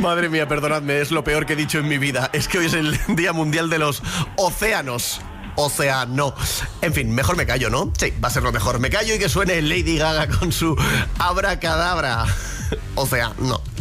Madre mía, perdonadme, es lo peor que he dicho en mi vida. Es que hoy es el Día Mundial de los Océanos. Océano. En fin, mejor me callo, ¿no? Sí, va a ser lo mejor. Me callo y que suene Lady Gaga con su abracadabra. O sea, no.